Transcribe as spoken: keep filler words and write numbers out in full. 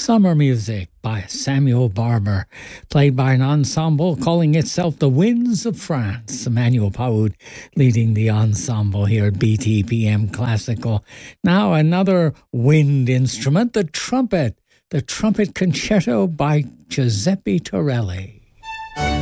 Summer Music by Samuel Barber, played by an ensemble calling itself the Winds of France. Emmanuel Paoud leading the ensemble here at B T P M Classical. Now another wind instrument, the trumpet, the trumpet concerto by Giuseppe Torelli.